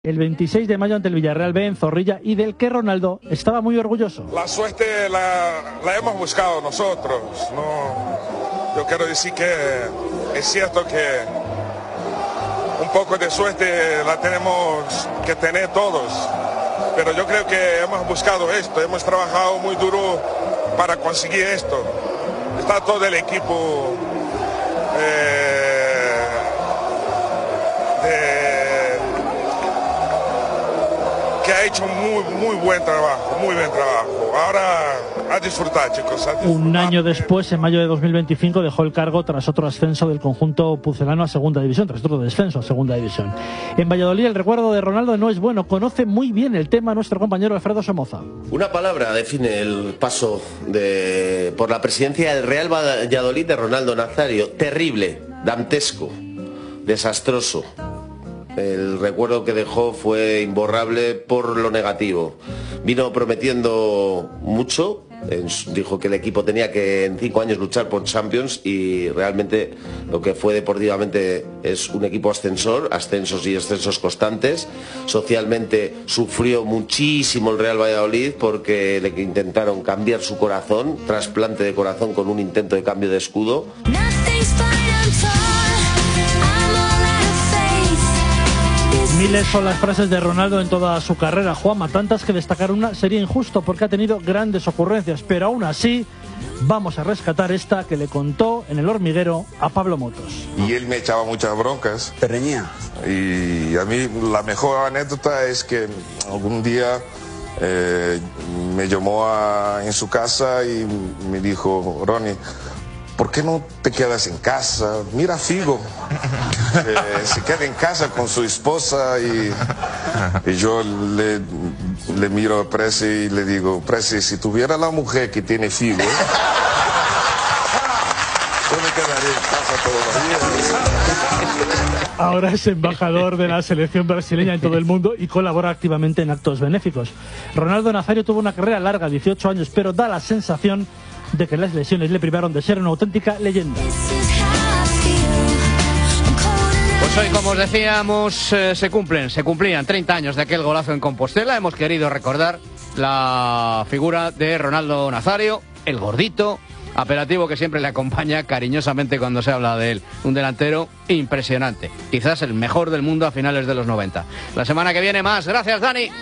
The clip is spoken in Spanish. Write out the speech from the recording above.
El 26 de mayo ante el Villarreal B en Zorrilla y del que Ronaldo estaba muy orgulloso. La suerte la hemos buscado nosotros, ¿no? Yo quiero decir que es cierto que un poco de suerte la tenemos que tener todos, pero yo creo que hemos buscado esto, hemos trabajado muy duro para conseguir esto. Está todo el equipo que ha hecho muy buen trabajo, muy buen trabajo. Ahora a disfrutar, chicos. A disfrutar. Un año después, en mayo de 2025, dejó el cargo tras otro ascenso del conjunto pucelano a segunda división, tras otro descenso a segunda división. En Valladolid el recuerdo de Ronaldo no es bueno, conoce muy bien el tema nuestro compañero Alfredo Somoza. Una palabra define el paso por la presidencia del Real Valladolid de Ronaldo Nazario: terrible, dantesco, desastroso. El recuerdo que dejó fue imborrable por lo negativo. Vino prometiendo mucho, dijo que el equipo tenía que en 5 años luchar por Champions y realmente lo que fue deportivamente es un equipo ascensor, ascensos y descensos constantes. Socialmente sufrió muchísimo el Real Valladolid porque le intentaron cambiar su corazón, trasplante de corazón con un intento de cambio de escudo. Miles son las frases de Ronaldo en toda su carrera, Juanma, tantas que destacar una sería injusto porque ha tenido grandes ocurrencias, pero aún así vamos a rescatar esta que le contó en El Hormiguero a Pablo Motos. Y él me echaba muchas broncas. ¿Te reñía? Y a mí la mejor anécdota es que algún día me llamó en su casa y me dijo: Ronnie, ¿por qué no te quedas en casa? Mira a Figo, se queda en casa con su esposa y yo le miro a Presi y le digo: Presi, si tuviera la mujer que tiene Figo, yo me quedaría en casa todos los días. Ahora es embajador de la selección brasileña en todo el mundo y colabora activamente en actos benéficos. Ronaldo Nazario tuvo una carrera larga, 18 años, pero da la sensación de que las lesiones le privaron de ser una auténtica leyenda. Pues hoy, como os decíamos, se cumplían 30 años de aquel golazo en Compostela. Hemos querido recordar la figura de Ronaldo Nazario, el gordito, apelativo que siempre le acompaña cariñosamente cuando se habla de él. Un delantero impresionante, quizás el mejor del mundo a finales de los 90. La semana que viene más. Gracias, Dani.